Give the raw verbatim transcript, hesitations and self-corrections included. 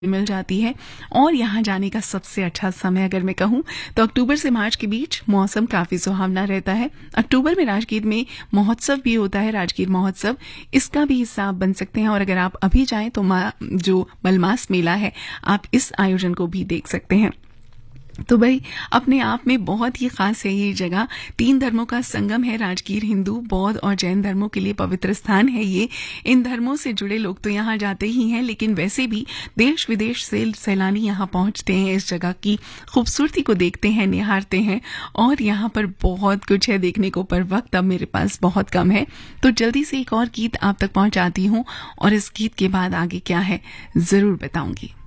मिल जाती है। और यहाँ जाने का सबसे अच्छा समय अगर मैं कहूँ तो अक्टूबर से मार्च के बीच मौसम काफी सुहावना रहता है। अक्टूबर में राजगीर में महोत्सव भी होता है, राजगीर महोत्सव, इसका भी हिस्सा आप बन सकते हैं। और अगर आप अभी जाएं तो जो मलमास मेला है आप इस आयोजन को भी देख सकते हैं। तो भाई अपने आप में बहुत ही खास है ये जगह। तीन धर्मों का संगम है राजगीर, हिंदू, बौद्ध और जैन धर्मों के लिए पवित्र स्थान है ये। इन धर्मों से जुड़े लोग तो यहाँ जाते ही हैं, लेकिन वैसे भी देश विदेश से सैलानी यहाँ पहुंचते हैं, इस जगह की खूबसूरती को देखते हैं, निहारते हैं। और यहाँ पर बहुत कुछ है देखने को, पर वक्त अब मेरे पास बहुत कम है, तो जल्दी से एक और गीत आप तक पहुंचाती हूँ और इस गीत के बाद आगे क्या है जरूर बताऊंगी।